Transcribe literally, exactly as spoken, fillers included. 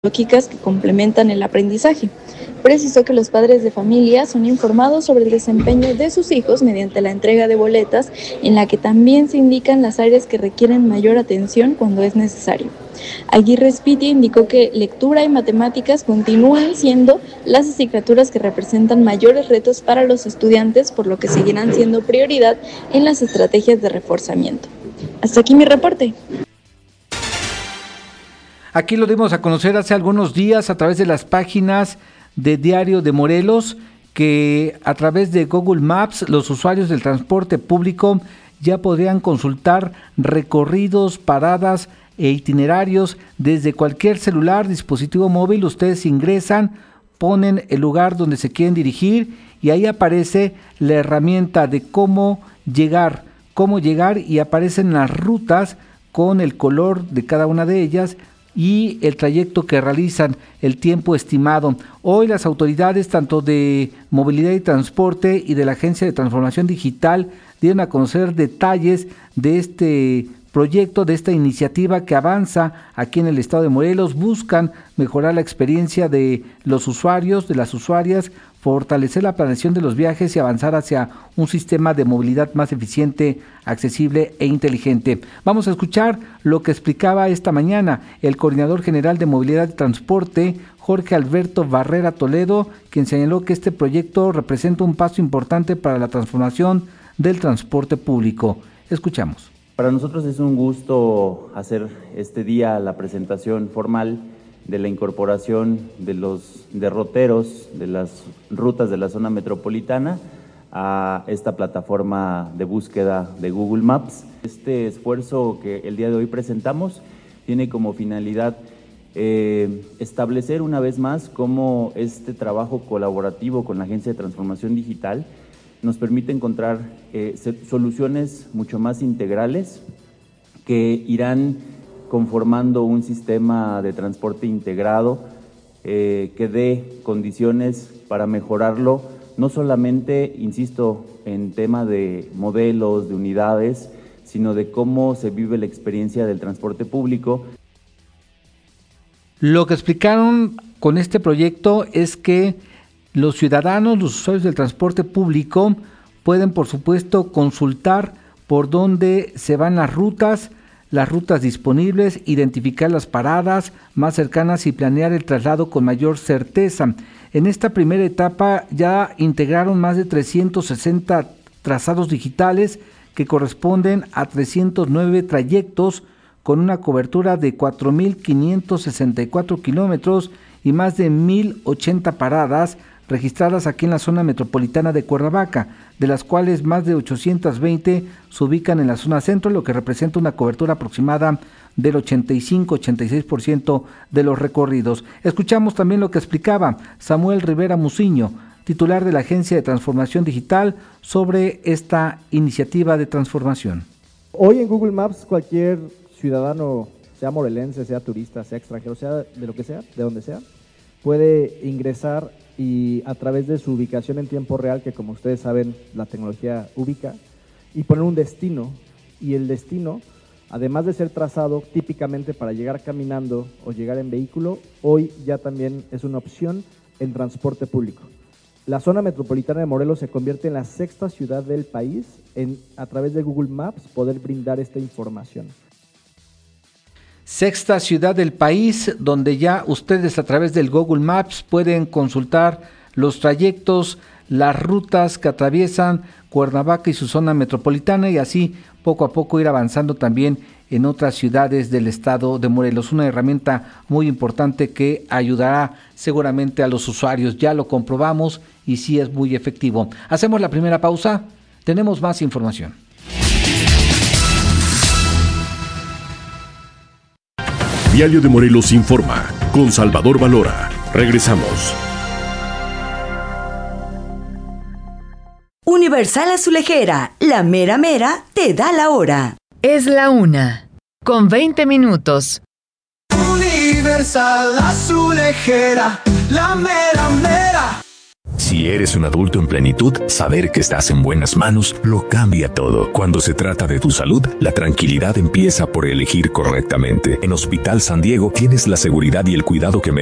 lógicas que complementan el aprendizaje. Precisó que los padres de familia son informados sobre el desempeño de sus hijos mediante la entrega de boletas, en la que también se indican las áreas que requieren mayor atención cuando es necesario. Aguirre Spiti indicó que lectura y matemáticas continúan siendo las asignaturas que representan mayores retos para los estudiantes, por lo que seguirán siendo prioridad en las estrategias de reforzamiento. Hasta aquí mi reporte. Aquí lo dimos a conocer hace algunos días a través de las páginas de Diario de Morelos, que a través de Google Maps los usuarios del transporte público ya podrían consultar recorridos, paradas e itinerarios desde cualquier celular, dispositivo móvil. Ustedes ingresan, ponen el lugar donde se quieren dirigir y ahí aparece la herramienta de cómo llegar, cómo llegar y aparecen las rutas con el color de cada una de ellas y el trayecto que realizan, el tiempo estimado. Hoy las autoridades tanto de Movilidad y Transporte y de la Agencia de Transformación Digital dieron a conocer detalles de este proyecto, de esta iniciativa que avanza aquí en el estado de Morelos. Buscan mejorar la experiencia de los usuarios, de las usuarias, fortalecer la planeación de los viajes y avanzar hacia un sistema de movilidad más eficiente, accesible e inteligente. Vamos a escuchar lo que explicaba esta mañana el coordinador general de Movilidad y Transporte, Jorge Alberto Barrera Toledo, quien señaló que este proyecto representa un paso importante para la transformación del transporte público. Escuchamos. Para nosotros es un gusto hacer este día la presentación formal de la incorporación de los derroteros de las rutas de la zona metropolitana a esta plataforma de búsqueda de Google Maps. Este esfuerzo que el día de hoy presentamos tiene como finalidad eh, establecer una vez más cómo este trabajo colaborativo con la Agencia de Transformación Digital nos permite encontrar eh, soluciones mucho más integrales que irán conformando un sistema de transporte integrado eh, que dé condiciones para mejorarlo, no solamente, insisto, en tema de modelos, de unidades, sino de cómo se vive la experiencia del transporte público. Lo que explicaron con este proyecto es que los ciudadanos, los usuarios del transporte público pueden, por supuesto, consultar por dónde se van las rutas, las rutas disponibles, identificar las paradas más cercanas y planear el traslado con mayor certeza. En esta primera etapa ya integraron más de trescientos sesenta trazados digitales que corresponden a trescientos nueve trayectos con una cobertura de cuatro mil quinientos sesenta y cuatro kilómetros y más de mil ochenta paradas registradas aquí en la zona metropolitana de Cuernavaca, de las cuales más de ochocientas veinte se ubican en la zona centro, lo que representa una cobertura aproximada del ochenta y cinco a ochenta y seis por ciento de los recorridos. Escuchamos también lo que explicaba Samuel Rivera Muciño, titular de la Agencia de Transformación Digital, sobre esta iniciativa de transformación. Hoy en Google Maps cualquier ciudadano, sea morelense, sea turista, sea extranjero, sea de lo que sea, de donde sea, puede ingresar y a través de su ubicación en tiempo real, que como ustedes saben la tecnología ubica, y poner un destino, y el destino, además de ser trazado típicamente para llegar caminando o llegar en vehículo, hoy ya también es una opción en transporte público. La zona metropolitana de Morelos se convierte en la sexta ciudad del país en, a través de Google Maps, poder brindar esta información. Sexta ciudad del país, donde ya ustedes a través del Google Maps pueden consultar los trayectos, las rutas que atraviesan Cuernavaca y su zona metropolitana y así poco a poco ir avanzando también en otras ciudades del estado de Morelos. Una herramienta muy importante que ayudará seguramente a los usuarios. Ya lo comprobamos y sí es muy efectivo. Hacemos la primera pausa, tenemos más información. Diario de Morelos informa con Salvador Valora. Regresamos. Universal Azulejera, la mera mera te da la hora. Es la una, con veinte minutos. Universal Azulejera, la mera mera. Si eres un adulto en plenitud, saber que estás en buenas manos lo cambia todo. Cuando se trata de tu salud, la tranquilidad empieza por elegir correctamente. En Hospital San Diego tienes la seguridad y el cuidado que mereces.